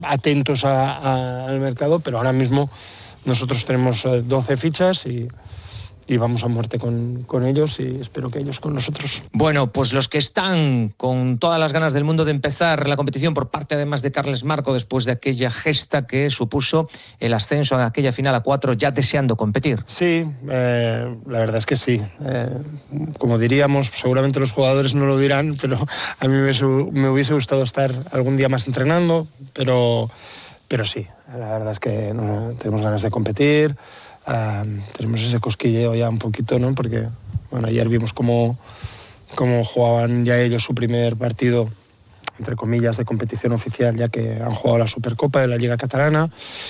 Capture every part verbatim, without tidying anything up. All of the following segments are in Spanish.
atentos a, a, al mercado, pero ahora mismo nosotros tenemos doce fichas y... y vamos a muerte con, con ellos y espero que ellos con nosotros. Bueno, pues los que están con todas las ganas del mundo de empezar la competición por parte además de Carles Marco después de aquella gesta que supuso el ascenso a aquella final a cuatro, ya deseando competir. Sí, eh, la verdad es que sí. Eh, como diríamos, seguramente los jugadores no lo dirán, pero a mí me, me hubiese gustado estar algún día más entrenando, pero, pero sí, la verdad es que no, tenemos ganas de competir. Uh, tenemos ese cosquilleo ya un poquito, ¿no? Porque bueno, ayer vimos cómo, cómo jugaban ya ellos su primer partido, entre comillas, de competición oficial, ya que han jugado la Supercopa de la Liga Catalana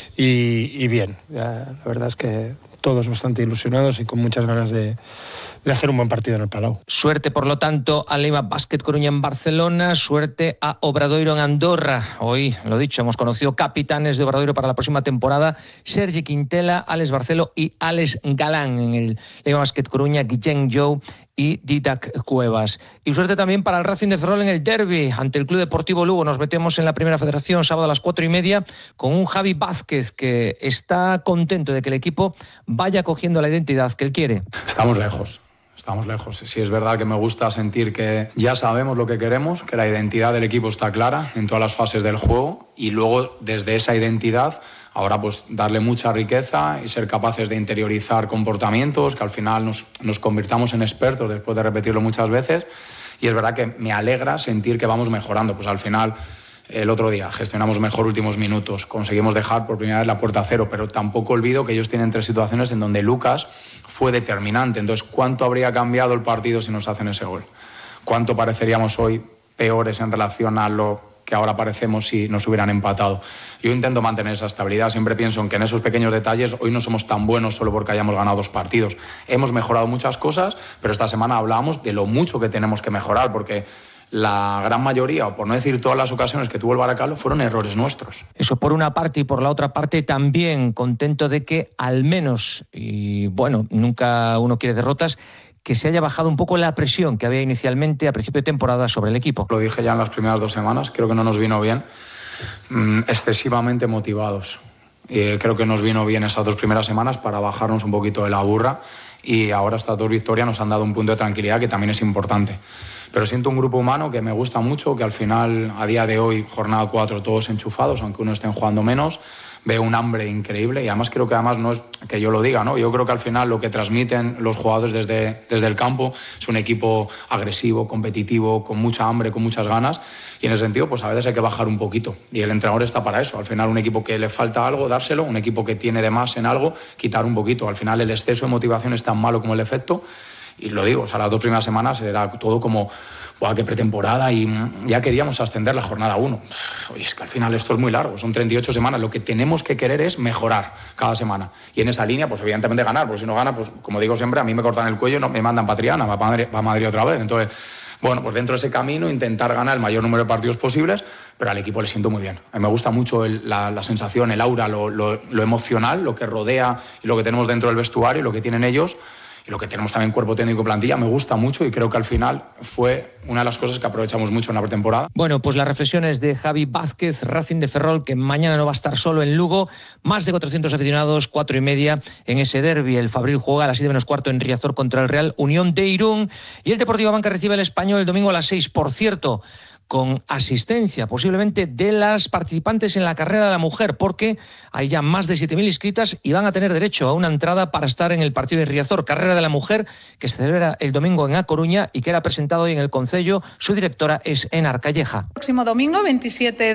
y, y bien, ya, la verdad es que todos bastante ilusionados y con muchas ganas de, de hacer un buen partido en el Palau. Suerte, por lo tanto, a Lima Basket Coruña en Barcelona, suerte a Obradoiro en Andorra. Hoy, lo dicho, hemos conocido capitanes de Obradoiro para la próxima temporada, Sergi Quintela, Alex Barcelo y Alex Galán. En el Lima Basket Coruña, Guillén Jou y Didac Cuevas. Y suerte también para el Racing de Ferrol en el derbi ante el Club Deportivo Lugo. Nos metemos en la Primera Federación sábado a las cuatro y media con un Javi Vázquez que está contento de que el equipo vaya cogiendo la identidad que él quiere. Estamos lejos. Estamos lejos. Sí, es verdad que me gusta sentir que ya sabemos lo que queremos, que la identidad del equipo está clara en todas las fases del juego y luego desde esa identidad ahora pues darle mucha riqueza y ser capaces de interiorizar comportamientos, que al final nos, nos convirtamos en expertos después de repetirlo muchas veces. Y es verdad que me alegra sentir que vamos mejorando. Pues al final, el otro día gestionamos mejor últimos minutos, conseguimos dejar por primera vez la puerta a cero, pero tampoco olvido que ellos tienen tres situaciones en donde Lucas fue determinante. Entonces, ¿cuánto habría cambiado el partido si nos hacen ese gol? ¿Cuánto pareceríamos hoy peores en relación a lo que ahora parecemos si nos hubieran empatado? Yo intento mantener esa estabilidad. Siempre pienso en que en esos pequeños detalles hoy no somos tan buenos solo porque hayamos ganado dos partidos. Hemos mejorado muchas cosas, pero esta semana hablábamos de lo mucho que tenemos que mejorar, porque la gran mayoría, o por no decir todas las ocasiones que tuvo el Baracaldo, fueron errores nuestros. Eso por una parte, y por la otra parte también contento de que al menos, y bueno, nunca uno quiere derrotas, que se haya bajado un poco la presión que había inicialmente a principio de temporada sobre el equipo. Lo dije ya en las primeras dos semanas, creo que no nos vino bien, mmm, excesivamente motivados. Eh, creo que nos vino bien esas dos primeras semanas para bajarnos un poquito de la burra y ahora estas dos victorias nos han dado un punto de tranquilidad que también es importante. Pero siento un grupo humano que me gusta mucho, que al final, a día de hoy, jornada cuatro, todos enchufados, aunque uno estén jugando menos. Veo un hambre increíble y además creo que además no es que yo lo diga, ¿no? Yo creo que al final lo que transmiten los jugadores desde, desde el campo es un equipo agresivo, competitivo, con mucha hambre, con muchas ganas y en ese sentido pues a veces hay que bajar un poquito y el entrenador está para eso. Al final un equipo que le falta algo, dárselo, un equipo que tiene de más en algo, quitar un poquito. Al final el exceso de motivación es tan malo como el efecto y lo digo, o sea, las dos primeras semanas era todo como ¡buah, qué pretemporada! Y ya queríamos ascender la jornada uno. Oye, es que al final esto es muy largo, son treinta y ocho semanas. Lo que tenemos que querer es mejorar cada semana. Y en esa línea, pues evidentemente ganar, porque si no gana, pues como digo siempre, a mí me cortan el cuello y no, me mandan para Triana, va a Madrid, va a Madrid otra vez. Entonces, bueno, pues dentro de ese camino intentar ganar el mayor número de partidos posibles, pero al equipo le siento muy bien. A mí me gusta mucho el, la, la sensación, el aura, lo, lo, lo emocional, lo que rodea y lo que tenemos dentro del vestuario y lo que tienen ellos. Y lo que tenemos también cuerpo técnico, plantilla, me gusta mucho y creo que al final fue una de las cosas que aprovechamos mucho en la pretemporada. Bueno, pues las reflexiones de Javi Vázquez, Racing de Ferrol, que mañana no va a estar solo en Lugo. Más de cuatrocientos aficionados, cuatro y media en ese derbi. El Fabril juega a las siete menos cuarto en Riazor contra el Real Unión de Irún. Y el Deportivo Banca recibe al Español el domingo a las seis. Por cierto, con asistencia posiblemente de las participantes en la carrera de la mujer, porque hay ya más de siete mil inscritas y van a tener derecho a una entrada para estar en el partido de Riazor. Carrera de la mujer que se celebra el domingo en A Coruña y que era presentado hoy en el Concello. Su directora es Enar Calleja. Próximo domingo, veintisiete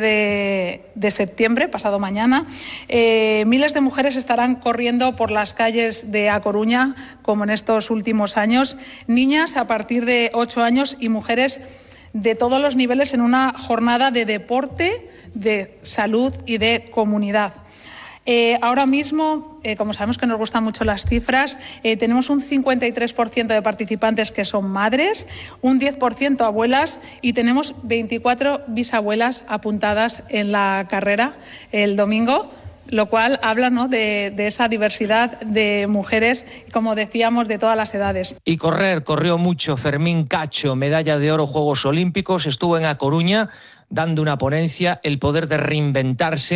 de septiembre, pasado mañana, eh, miles de mujeres estarán corriendo por las calles de A Coruña, como en estos últimos años. Niñas a partir de ocho años y mujeres de todos los niveles en una jornada de deporte, de salud y de comunidad. Eh, ahora mismo, eh, como sabemos que nos gustan mucho las cifras, eh, tenemos un cincuenta y tres por ciento de participantes que son madres, un diez por ciento abuelas y tenemos veinticuatro bisabuelas apuntadas en la carrera el domingo, lo cual habla, ¿no?, de, de esa diversidad de mujeres, como decíamos, de todas las edades. Y correr, corrió mucho Fermín Cacho, medalla de oro Juegos Olímpicos, estuvo en A Coruña, dando una ponencia, el poder de reinventarse